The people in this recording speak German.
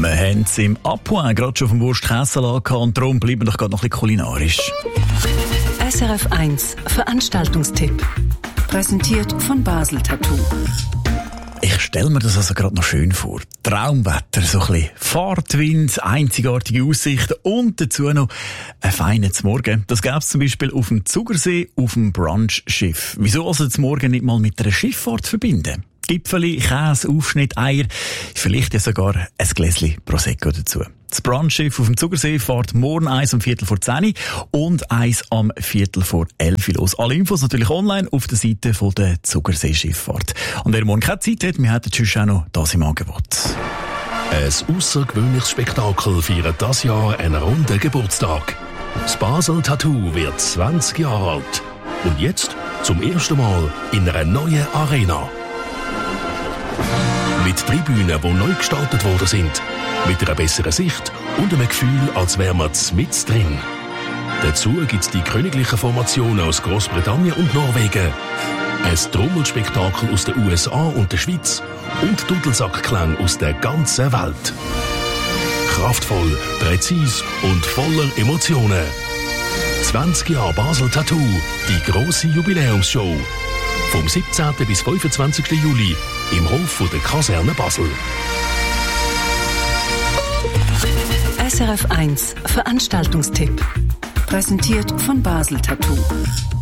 Wir haben es im Apoin gerade schon vom Wurst-Käsesalat gehabt und darum bleiben wir doch gerade noch ein bisschen kulinarisch. SRF 1 Veranstaltungstipp. Präsentiert von Basel Tattoo. Ich stelle mir das also gerade noch schön vor. Traumwetter, so ein bisschen Fahrtwind, einzigartige Aussichten und dazu noch ein feines Morgen. Das gäbe es zum Beispiel auf dem Zugersee auf dem Brunchschiff. Wieso also das Morgen nicht mal mit einer Schifffahrt verbinden? Gipfeli, Käse, Aufschnitt, Eier, vielleicht ja sogar ein Gläschen Prosecco dazu. Das Brunchschiff auf dem Zugersee fährt morgen 1 um 10:15 und 1 um 10:11 los. Alle Infos natürlich online auf der Seite von der Zugersee-Schifffahrt. Und wer morgen keine Zeit hat, wir hätten sonst auch noch das im Angebot. Ein außergewöhnliches Spektakel feiert das Jahr einen runden Geburtstag. Das Basel Tattoo wird 20 Jahre alt. Und jetzt zum ersten Mal in einer neuen Arena. Mit Tribünen, die neu gestaltet worden sind, mit einer besseren Sicht und einem Gefühl, als wären wir mit drin. Dazu gibt es die königlichen Formationen aus Großbritannien und Norwegen, ein Trommelspektakel aus den USA und der Schweiz und Dudelsackklänge aus der ganzen Welt. Kraftvoll, präzis und voller Emotionen. 20 Jahre Basel Tattoo, die grosse Jubiläumsshow. Vom 17. bis 25. Juli im Hof der Kaserne Basel. SRF 1 Veranstaltungstipp. Präsentiert von Basel Tattoo.